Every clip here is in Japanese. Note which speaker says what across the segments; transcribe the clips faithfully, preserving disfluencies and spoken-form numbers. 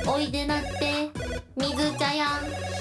Speaker 1: おいでなって水茶屋。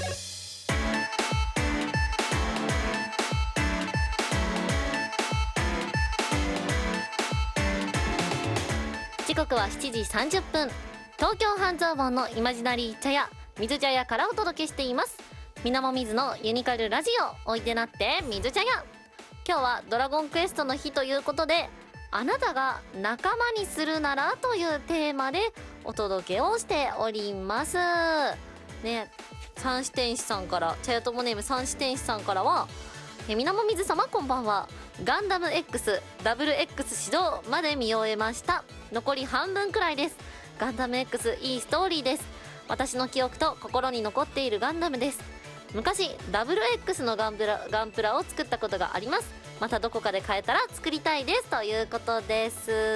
Speaker 1: 時刻はしちじさんじゅっぷん、東京半蔵門のイマジナリー茶屋水茶屋からお届けしています。みなもみずのユニカルラジオ、おいでなって水茶屋。今日はドラゴンクエストの日ということで、あなたが仲間にするならというテーマでお届けをしておりますね。三視天使さんから、茶屋友ネーム三視天使さんからは、えみなもみず様こんばんは。ガンダム X ダブル X 始動まで見終えました。残り半分くらいです。ガンダム X いいストーリーです。私の記憶と心に残っているガンダムです。昔 ダブルエックス のガンプラガンプラを作ったことがあります。またどこかで買えたら作りたいですということです。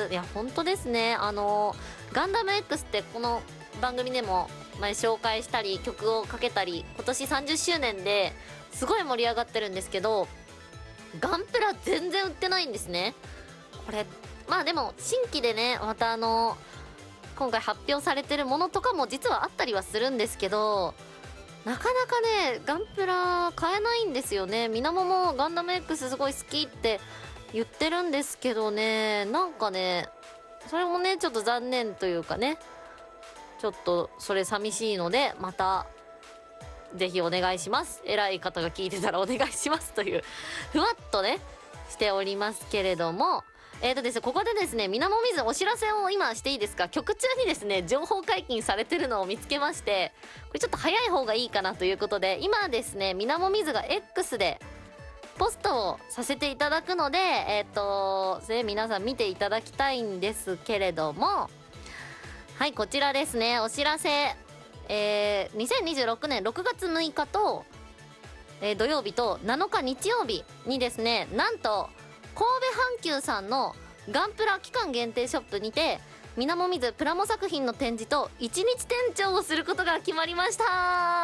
Speaker 1: いや本当ですね。あのガンダム X ってこの番組でも前紹介したり曲をかけたり、今年さんじゅっしゅうねんですごい盛り上がってるんですけど、ガンプラ全然売ってないんですね。これまあでも新規でね、またあの今回発表されてるものとかも実はあったりはするんですけど、なかなかねガンプラ買えないんですよね。みなももガンダム X すごい好きって言ってるんですけどね、なんかねそれもねちょっと残念というかね、ちょっとそれ寂しいので、またぜひお願いします。偉い方が聞いてたらお願いしますというふわっとねしておりますけれども、えーとですね、ここでですね、みなもみずお知らせを今していいですか。曲中にですね情報解禁されてるのを見つけまして、これちょっと早い方がいいかなということで、今ですねみなもみずが X でポストをさせていただくので、えっ、ー、とそれ皆さん見ていただきたいんですけれども、はい、こちらですね、お知らせ。えー、にせんにじゅうろくねんろくがつむいかと、えー、土曜日となのか日曜日にですね、なんと神戸阪急さんのガンプラ期間限定ショップにて、みなもみずプラモ作品の展示といちにち店長をすることが決まりました。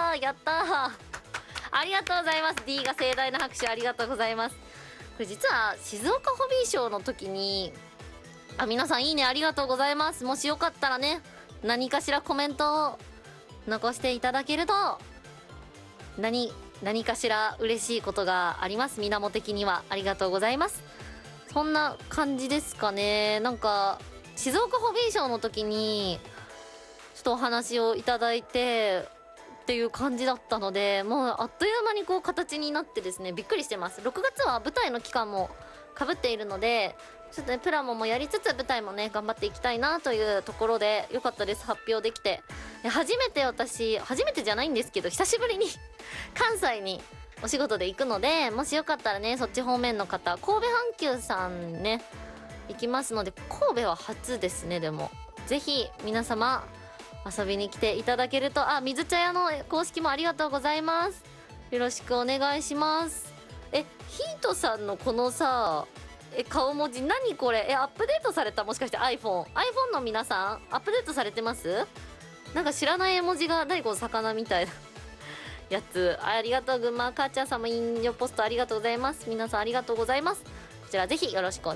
Speaker 1: やったー、ありがとうございます。 D が盛大な拍手ありがとうございます。これ実は静岡ホビーショーの時に、あ、皆さんいいねありがとうございます。もしよかったらね、何かしらコメントを残していただけると何何かしら嬉しいことがあります。みなも的にはありがとうございます。そんな感じですかね。なんか静岡ホビーショーの時にちょっとお話をいただいてっていう感じだったので、もうあっという間にこう形になってですね、びっくりしてます。ろくがつは舞台の期間もかぶっているので、ちょっとねプラモもやりつつ舞台もね頑張っていきたいなというところで、よかったです、発表できて。初めて私初めてじゃないんですけど、久しぶりに関西にお仕事で行くので、もしよかったらねそっち方面の方、神戸阪急さんね行きますので、神戸は初ですね。でもぜひ皆様遊びに来ていただけると、あ、水茶屋の公式もありがとうございます。よろしくお願いします。え、ヒートさんのこのさえ顔文字何これ、えアップデートされた、もしかして iPhone iPhone の皆さんアップデートされてます？なんか知らない絵文字が、何この魚みたいなやつ。ありがとう。群馬母ちゃんさんも引用ポストありがとうございます。皆さんありがとうございます。こちらぜひよろしくお願いします。